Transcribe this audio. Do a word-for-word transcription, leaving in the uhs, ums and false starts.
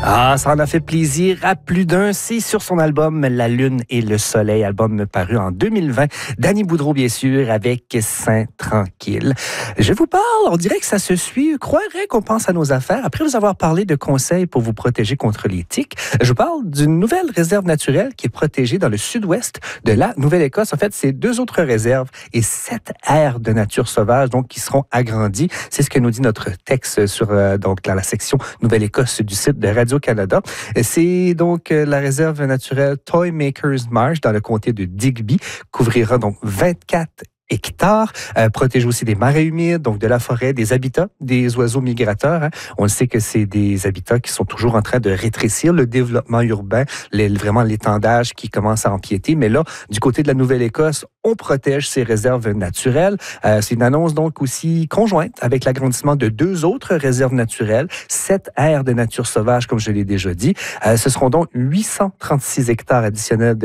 Ah, ça en a fait plaisir à plus d'un. C'est sur son album La Lune et le Soleil, album paru en deux mille vingt. Danny Boudreau, bien sûr, avec Saint Tranquille. Je vous parle, on dirait que ça se suit. Croirait qu'on pense à nos affaires. Après vous avoir parlé de conseils pour vous protéger contre les tiques, je vous parle d'une nouvelle réserve naturelle qui est protégée dans le sud-ouest de la Nouvelle-Écosse. En fait, c'est deux autres réserves et sept aires de nature sauvage, donc, qui seront agrandies. C'est ce que nous dit notre texte sur, euh, donc, dans la section Nouvelle-Écosse du site de Radio-Canada. C'est donc la réserve naturelle Toymakers Marsh dans le comté de Digby, couvrira donc vingt-quatre hectares, euh, protège aussi des marais humides, donc de la forêt, des habitats, des oiseaux migrateurs. Hein. On le sait que c'est des habitats qui sont toujours en train de rétrécir, le développement urbain, les, vraiment l'étendage qui commence à empiéter. Mais là, du côté de la Nouvelle-Écosse, on protège ces réserves naturelles. Euh, c'est une annonce donc aussi conjointe avec l'agrandissement de deux autres réserves naturelles, sept aires de nature sauvage, comme je l'ai déjà dit. Euh, ce seront donc huit cent trente-six hectares additionnels de